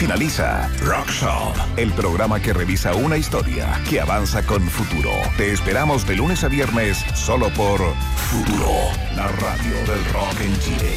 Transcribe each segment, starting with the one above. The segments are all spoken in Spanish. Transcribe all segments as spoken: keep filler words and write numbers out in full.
finaliza Rock Shop, el programa que revisa una historia que avanza con futuro. Te esperamos de lunes a viernes solo por Futuro, la radio del rock en Chile.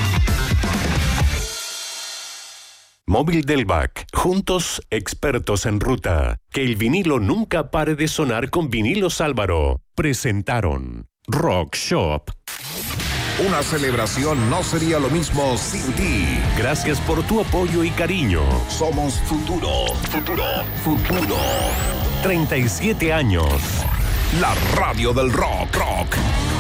Móvil del B A C. Juntos, expertos en ruta. Que el vinilo nunca pare de sonar con Vinilos Álvaro. Presentaron Rock Shop. Una celebración no sería lo mismo sin ti. Gracias por tu apoyo y cariño. Somos Futuro, Futuro, Futuro. treinta y siete años. La radio del rock, rock.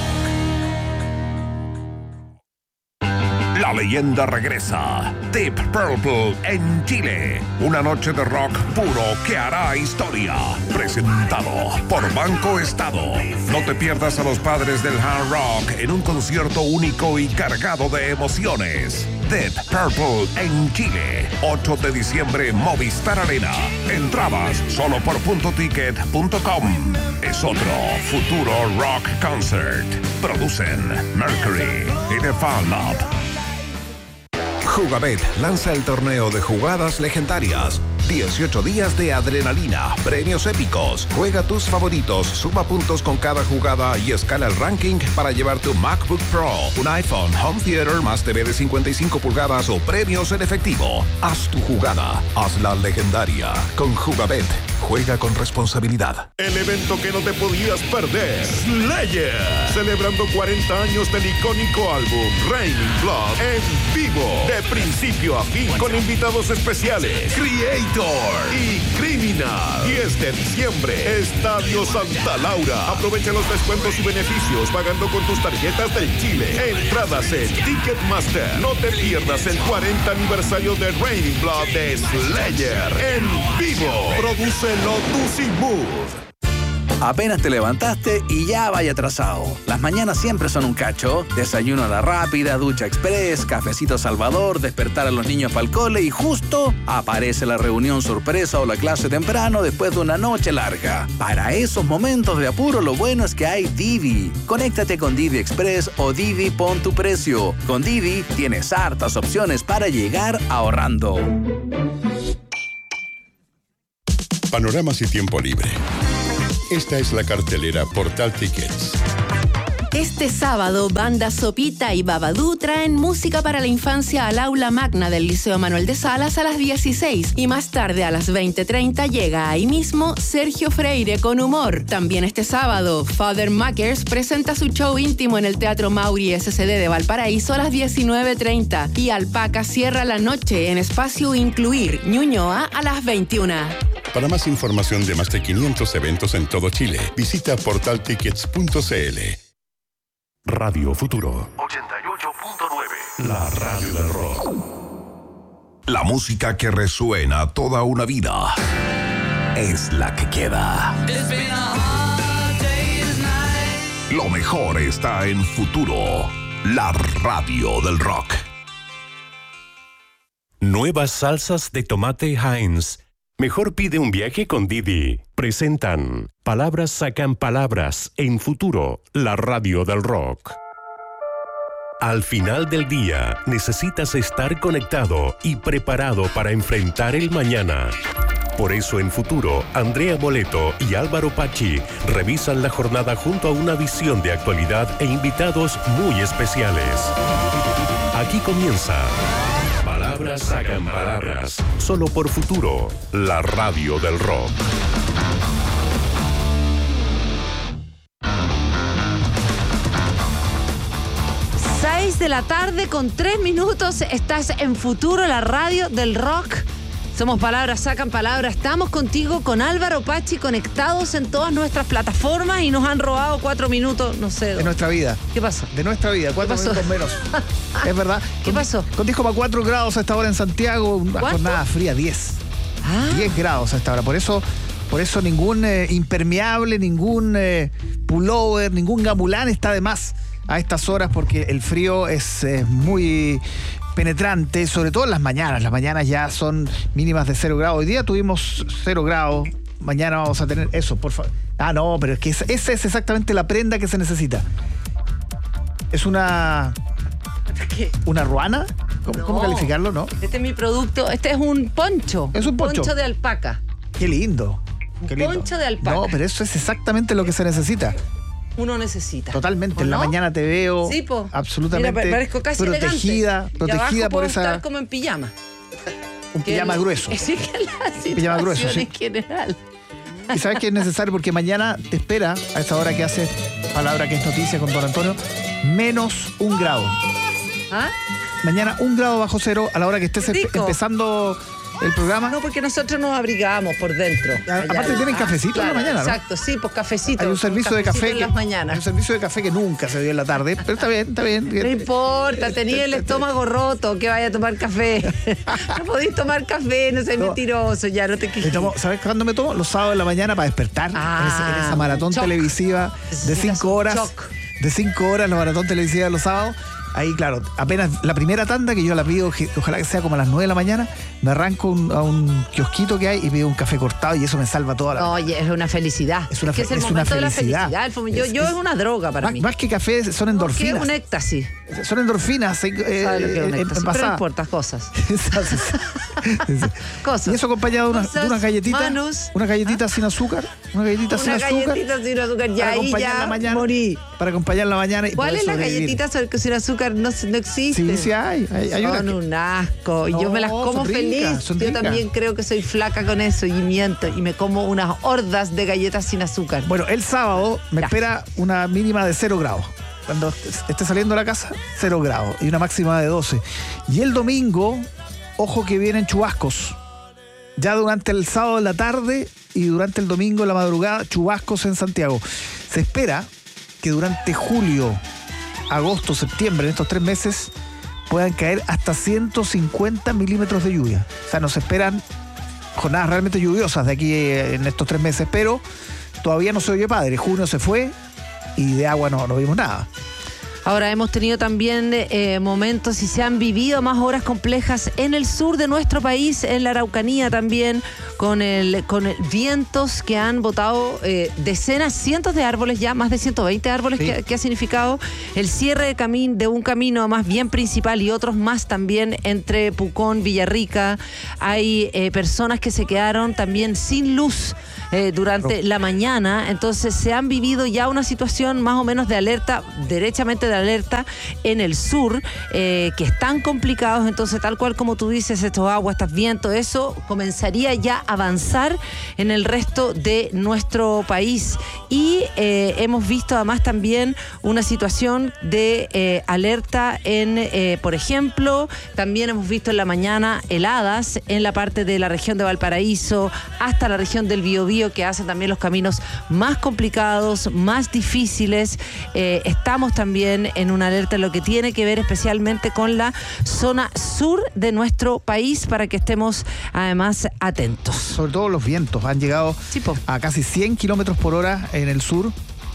La leyenda regresa. Deep Purple en Chile. Una noche de rock puro que hará historia. Presentado por Banco Estado. No te pierdas a los padres del hard rock en un concierto único y cargado de emociones. Deep Purple en Chile. ocho de diciembre, Movistar Arena. Entradas solo por punto ticket punto com. Es otro Futuro Rock Concert. Producen Mercury y The Fan Lab. Jugabet lanza el torneo de jugadas legendarias. dieciocho días de adrenalina, premios épicos. Juega tus favoritos, suma puntos con cada jugada y escala el ranking para llevar tu MacBook Pro, un iPhone, home theater más T V de cincuenta y cinco pulgadas o premios en efectivo. Haz tu jugada, hazla legendaria. Con Jugabet, juega con responsabilidad. El evento que no te podías perder, Slayer, celebrando cuarenta años del icónico álbum Raining Blood en vivo, de principio a fin, con invitados especiales, Creator y Criminal. diez de diciembre, Estadio Santa Laura. Aprovecha los descuentos y beneficios pagando con tus tarjetas del Chile. Entradas en Ticketmaster. No te pierdas el cuarenta aniversario de Raining Blood de Slayer en vivo. Produce Lotus y Mood. Apenas te levantaste y ya vaya atrasado. Las mañanas siempre son un cacho. Desayuno a la rápida, ducha express, cafecito Salvador, despertar a los niños para el cole y justo aparece la reunión sorpresa o la clase temprano después de una noche larga. Para esos momentos de apuro, lo bueno es que hay Didi. Conéctate con Didi Express o Didi Pon tu Precio. Con Didi tienes hartas opciones para llegar ahorrando. Panoramas y tiempo libre. Esta es la cartelera Portal Tickets. Este sábado, Banda Sopita y Babadú traen música para la infancia al aula magna del Liceo Manuel de Salas a las dieciséis. Y más tarde, a las veinte treinta, llega ahí mismo Sergio Freire con humor. También este sábado, Father Makers presenta su show íntimo en el Teatro Mauri S C D de Valparaíso a las diecinueve treinta. Y Alpaca cierra la noche en Espacio Incluir, Ñuñoa, a las veintiuna. Para más información de más de quinientos eventos en todo Chile, visita portal tickets punto c l. Radio Futuro ochenta y ocho punto nueve. La radio del rock. La música que resuena toda una vida es la que queda. Lo mejor está en Futuro, la radio del rock. Nuevas salsas de tomate Heinz. Mejor pide un viaje con Didi. Presentan Palabras sacan palabras en Futuro, la radio del rock. Al final del día, necesitas estar conectado y preparado para enfrentar el mañana. Por eso en Futuro, Andrea Boleto y Álvaro Pachi revisan la jornada junto a una visión de actualidad e invitados muy especiales. Aquí comienza Palabras sacan palabras, solo por Futuro, la radio del rock. seis de la tarde con tres minutos, estás en Futuro, la radio del rock. Somos Palabras Sacan Palabras, estamos contigo con Álvaro Pachi conectados en todas nuestras plataformas y nos han robado cuatro minutos, no sé. De nuestra vida. ¿Qué pasó? De nuestra vida, cuatro minutos menos. Es verdad. ¿Qué pasó? Con diez coma cuatro grados a esta hora en Santiago, una ¿Cuánto? jornada fría, diez. Ah. diez grados a esta hora, por eso... Por eso ningún eh, impermeable, ningún eh, pullover, ningún gamulán está de más a estas horas porque el frío es eh, muy penetrante, sobre todo en las mañanas. Las mañanas ya son mínimas de cero grados. Hoy día tuvimos cero grados, mañana vamos a tener eso, por favor. Ah, no, pero es que esa es exactamente la prenda que se necesita. Es una... ¿Qué? ¿Una ruana? ¿Cómo, No. ¿Cómo calificarlo, no? Este es mi producto. Este es un poncho. Es un poncho. Poncho de alpaca. Qué lindo. Qué lindo. Poncho de alpaca. No, pero eso es exactamente lo que se necesita. Uno necesita. Totalmente. ¿O En la no? mañana te veo Sí, po. absolutamente Mira, parezco casi protegida, elegante. Y protegida abajo por puedo esa. estar como en pijama. Un Que pijama el- grueso. Sí, que la situación Pijama grueso, sí. en general. Y sabes que es necesario porque mañana te espera, a esta hora que hace palabra que es noticia con don Antonio, menos un grado. ¿Ah? Mañana un grado bajo cero a la hora que estés Rico. empe- empezando el programa. No, porque nosotros nos abrigamos por dentro. A- Allá. aparte tienen cafecito en la mañana, ¿no? Exacto, sí, pues cafecito. Hay un servicio de cafecito café en que, las mañanas. hay un servicio de café que nunca se dio en la tarde, pero está bien, está bien. No importa, tenía el estómago roto, que vaya a tomar café. No podéis tomar café, no seas No. mentiroso, ya no te Me quejes. tomo- ¿Sabes cuándo me tomo? Los sábados en la mañana para despertar Ah, en, ese- en esa maratón shock. televisiva de Necesitas cinco un horas. shock. De cinco horas la maratón televisiva de los sábados. Ahí, claro, apenas la primera tanda que yo la pido, que ojalá que sea como a las nueve de la mañana, me arranco un- a un kiosquito que hay y pido un café cortado y eso me salva toda la... Oye, es una felicidad. Es una que es fe- el es una momento de la felicidad. felicidad. El fome- yo Es- yo es- es, una droga para más, mí. más que café, son Que endorfinas. es un éxtasis. Son endorfinas. eh, ¿Sabes lo que es un eh, éxtasis? Pero no envasadas. importa, cosas. Esas- Cosas. Y eso acompañado de, una- Cosas, de unas galletitas. manos. Unas galletitas sin azúcar. Unas galletitas sin Una azúcar. galletita sin azúcar, ya para ahí acompañar ya la mañana. morí. Para acompañar la mañana y ¿Cuál poder es la sobrevivir. galletita sobre que sin azúcar no, no existe? Sí, sí hay. Hay, hay una Son que- un asco. Y yo No, me las como son ricas, feliz. son Yo ricas. también creo que soy flaca con eso y miento. Y me como unas hordas de galletas sin azúcar. Bueno, el sábado me Ya. espera una mínima de cero grados. Cuando esté saliendo de la casa, cero grados. Y una máxima de doce. Y el domingo, ojo que vienen chubascos. Ya durante el sábado en la tarde y durante el domingo en la madrugada, chubascos en Santiago. Se espera que durante julio, agosto, septiembre, en estos tres meses, puedan caer hasta ciento cincuenta milímetros de lluvia. O sea, nos esperan jornadas realmente lluviosas de aquí eh, en estos tres meses, pero todavía no se oye padre. Junio se fue y de agua no, no vimos nada. Ahora hemos tenido también eh, momentos y se han vivido más horas complejas en el sur de nuestro país, en la Araucanía también, con el con el- vientos que han botado eh, decenas, cientos de árboles ya, más de ciento veinte árboles Sí. que, que ha significado el cierre de, camino, de un camino más bien principal y otros más también entre Pucón, Villarrica. Hay eh, personas que se quedaron también sin luz eh, durante la mañana, entonces se han vivido ya una situación más o menos de alerta, derechamente de alerta en el sur, eh, que están complicados, entonces tal cual como tú dices, estos aguas, estos vientos, eso comenzaría ya a avanzar en el resto de nuestro país. Y eh, hemos visto además también una situación de eh, alerta en, eh, por ejemplo, también hemos visto en la mañana heladas en la parte de la región de Valparaíso hasta la región del Biobío, que hace también los caminos más complicados, más difíciles. Eh, estamos también en una alerta en lo que tiene que ver especialmente con la zona sur de nuestro país para que estemos además atentos. Sobre todo los vientos han llegado Sí, po. a casi cien kilómetros por hora en el sur.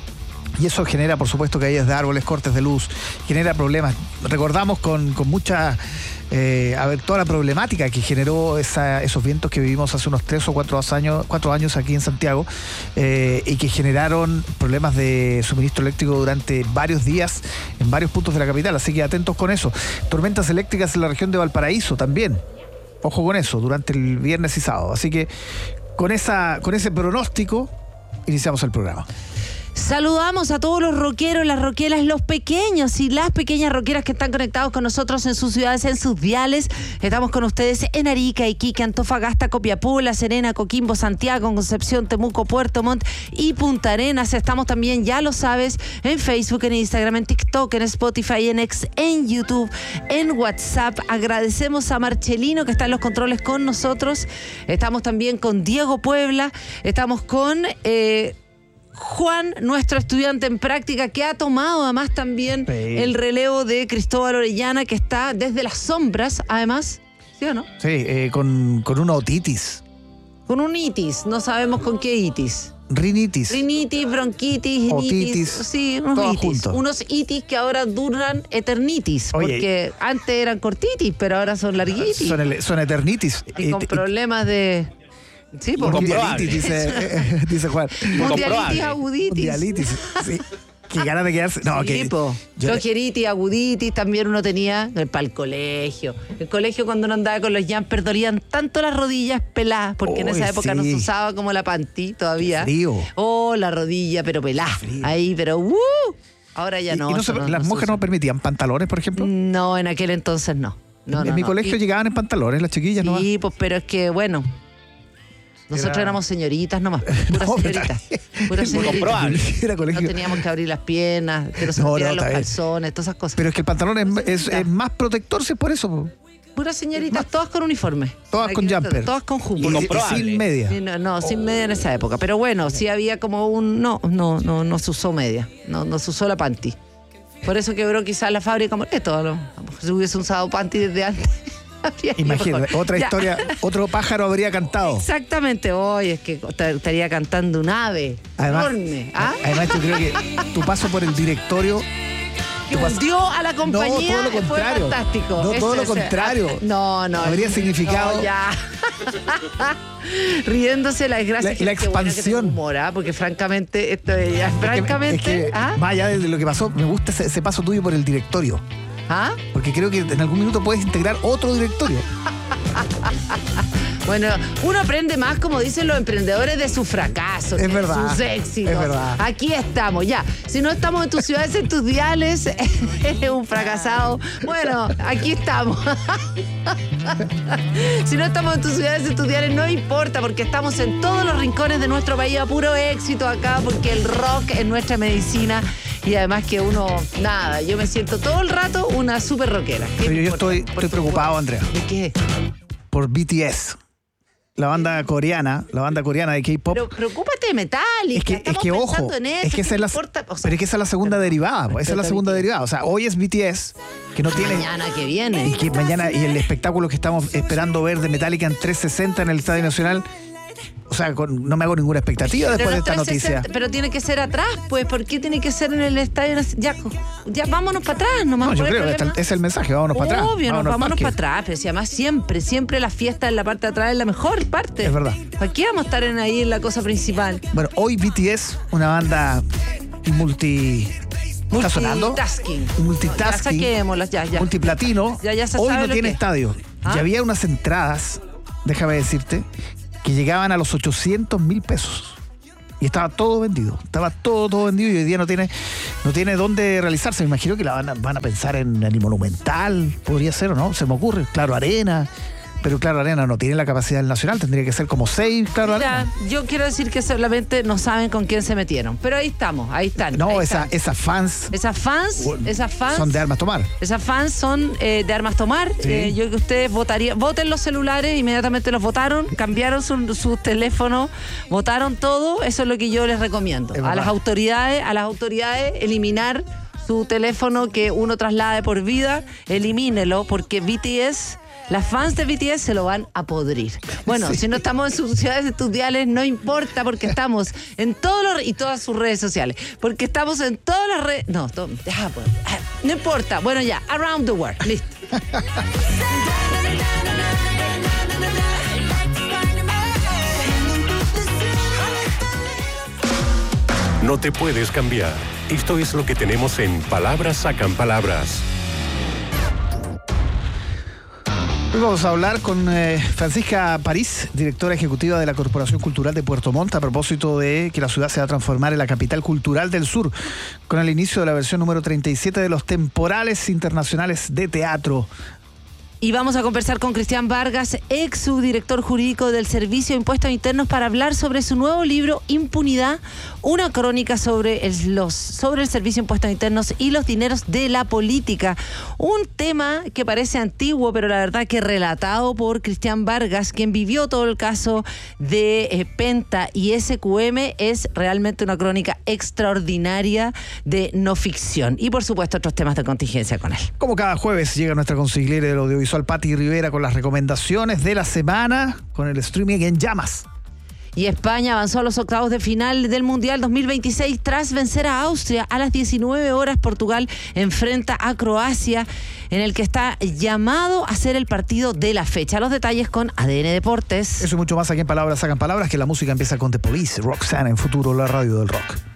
Y eso genera, por supuesto, caídas de árboles, cortes de luz, genera problemas. Recordamos con, con mucha, eh, a ver, toda la problemática que generó esa, esos vientos que vivimos hace unos tres o cuatro años, cuatro años aquí en Santiago, eh, y que generaron problemas de suministro eléctrico durante varios días en varios puntos de la capital. Así que atentos con eso. Tormentas eléctricas en la región de Valparaíso también. Ojo con eso, durante el viernes y sábado. Así que con, esa, con ese pronóstico iniciamos el programa. Saludamos a todos los rockeros, las roqueras, los pequeños y las pequeñas roqueras que están conectados con nosotros en sus ciudades, en sus diales. Estamos con ustedes en Arica, Iquique, Antofagasta, Copiapó, La Serena, Coquimbo, Santiago, Concepción, Temuco, Puerto Montt y Punta Arenas. Estamos también, ya lo sabes, en Facebook, en Instagram, en TikTok, en Spotify, en X, en YouTube, en WhatsApp. Agradecemos a Marcelino que está en los controles con nosotros. Estamos también con Diego Puebla. Estamos con... Eh, Juan, nuestro estudiante en práctica, que ha tomado además también Sí. el relevo de Cristóbal Orellana, que está desde las sombras, además, ¿sí o no? Sí, eh, con, con una otitis, Con un itis, no sabemos con qué itis. rinitis. Rinitis, bronquitis, Otitis, initis, sí, unos todo itis. junto. Unos itis que ahora duran eternitis, Oye. porque antes eran cortitis, pero ahora son larguitis. Son, el- son eternitis. y con Eh, problemas de... Sí, porque mundialitis, dice, eh, dice Juan. mundialitis Mundialitis, aguditis. sí. Qué ganas de quedarse. No, Sí, que. po. yo- Flojeritis, aguditis también uno tenía para el colegio. El colegio cuando uno andaba con los jumpers dolían tanto las rodillas peladas, porque en Uy, esa época sí. no se usaba como la panty todavía. Qué frío. Oh, la rodilla, pero pelada. Ahí, pero uh, ahora ya y- no. y no eso se- no- las no se monjas usa. no permitían pantalones, por ejemplo. No, en aquel entonces no. No, en no, mi no. colegio Y- llegaban en pantalones las chiquillas, ¿no? Sí, pues, pero es que, bueno, nosotros Era- éramos señoritas nomás, puras No, pero señoritas. está- Puras es señoritas. comprobable. Era No colegio. teníamos que abrir las piernas, que no se No, nos no, vieran está los bien. calzones, todas esas cosas. Pero es que el pantalón es, es- es más protector, si es por eso. Po. Puras señoritas, todas con uniforme. Todas con Aquí, jumper. Todas con Y, jugo. y sin media. Sí, no, no, sin media en esa época. Pero bueno, sí había como un... No, no, no, no se usó media. No, no se usó la panty. Por eso quebró quizás la fábrica. Esto, ¿no? Si hubiese usado panty desde antes. habría ido Imagínate, mejor. otra Ya. historia, otro pájaro habría cantado. Exactamente, hoy es que t- estaría cantando un ave Además, enorme. ¿Ah? además, yo creo que tu paso por el directorio. Que tu pas- hundió a la compañía. No, todo lo fue contrario. fantástico. No, todo lo Ese- ese- contrario. No, no. Habría significado- No, ya. Riéndose la desgracia. La- que la qué bueno que expansión. tengo humor, ¿ah? Porque francamente, esto es, ya, Es que- francamente. es que, ¿ah? más allá de lo que pasó, me gusta ese, ese paso tuyo por el directorio. ¿Ah? Porque creo que en algún minuto puedes integrar otro directorio. Bueno, uno aprende más, como dicen los emprendedores, de sus fracasos, Es de verdad, sus éxitos. es verdad. Aquí estamos, ya. Si no estamos en tus ciudades, en tus diales, eres un fracasado. Bueno, aquí estamos. Si no estamos en tus ciudades, en tus diales, no importa, porque estamos en todos los rincones de nuestro país a puro éxito acá, porque el rock es nuestra medicina. Y además que uno, nada, yo me siento todo el rato una súper rockera. ¿Qué Pero me yo importa? estoy, Por estoy supuesto. preocupado, Andrea, ¿De qué? por B T S. La banda coreana, la banda coreana de K-pop. Pero preocúpate de Metallica. Es que, es estamos que ojo, pensando en eso, es que esa es la, ¿qué importa? O sea, pero es que esa es la segunda perdón, derivada, pues, esa es la respeta segunda B T S. derivada. O sea, hoy es B T S, que no tiene, Mañana que viene. y que mañana, y el espectáculo que estamos esperando ver de Metallica en trescientos sesenta en el Estadio Nacional. O sea, con- no me hago ninguna expectativa Pero después de los esta trescientos noticia. sesenta Pero tiene que ser atrás, pues. ¿Por qué tiene que ser en el estadio? Ya, ya vámonos para atrás nomás. No, yo ¿cuál es el creo, problema? este es el mensaje, vámonos para atrás. Obvio, nos vámonos parque. para atrás. Pero si además siempre, siempre la fiesta en la parte de atrás es la mejor parte. Es verdad. ¿Para qué vamos a estar en ahí en la cosa principal? Bueno, hoy B T S, una banda multi... ¿Está sonando? Multitasking. Multitasking. Ya saquémoslas, ya, ya. Multiplatino. Ya, ya se hoy sabe no lo tiene que- estadio. ¿Ah? Y había unas entradas, déjame decirte, que llegaban a los ochocientos mil pesos. Y estaba todo vendido. Estaba todo, todo vendido y hoy día no tiene, no tiene dónde realizarse. Me imagino que la van a, van a pensar en el Monumental, podría ser o no, se me ocurre. Claro, Arena. Pero Claro Arena no tiene la capacidad del Nacional, tendría que ser como seis Claro Mira, Arena. yo quiero decir que solamente no saben con quién se metieron. Pero ahí estamos, ahí están. No, ahí esa, están. esas fans Esas fans, esas fans. son de armas tomar. Esas fans son eh, de armas tomar. Sí. Eh, yo creo que ustedes votarían, voten los celulares, inmediatamente los votaron, cambiaron sus su teléfonos, votaron todo. Eso es lo que yo les recomiendo. Es A verdad. las autoridades, a las autoridades, eliminar su teléfono que uno traslade por vida, elimínelo, porque B T S. Las fans de B T S se lo van a podrir. Bueno, Sí. si no estamos en sus ciudades estudiales, no importa, porque estamos en todos los y todas sus redes sociales. Porque estamos en todas las redes. No, to- deja, pues. Ah, no importa. Bueno, ya, around the world. Listo. No te puedes cambiar. Esto es lo que tenemos en Palabras Sacan Palabras. Hoy vamos a hablar con eh, Francisca París, directora ejecutiva de la Corporación Cultural de Puerto Montt, a propósito de que la ciudad se va a transformar en la capital cultural del sur, con el inicio de la versión número treinta y siete de los temporales internacionales de teatro. Y vamos a conversar con Cristian Vargas, ex subdirector jurídico del Servicio de Impuestos Internos, para hablar sobre su nuevo libro, Impunidad, una crónica sobre el, los, sobre el Servicio de Impuestos Internos y los dineros de la política. Un tema que parece antiguo, pero la verdad que relatado por Cristian Vargas, quien vivió todo el caso de eh, Penta y S Q M, es realmente una crónica extraordinaria de no ficción. Y por supuesto otros temas de contingencia con él. Como cada jueves llega nuestra consigliera del audiovisual Pati Rivera con las recomendaciones de la semana, con el streaming en llamas. Y España avanzó a los octavos de final del Mundial dos mil veintiséis tras vencer a Austria. A las diecinueve horas Portugal enfrenta a Croacia, en el que está llamado a ser el partido de la fecha. Los detalles con A D N Deportes. Eso y mucho más aquí en Palabras Sacan Palabras, que la música empieza con The Police, Roxanne en Futuro, la radio del rock.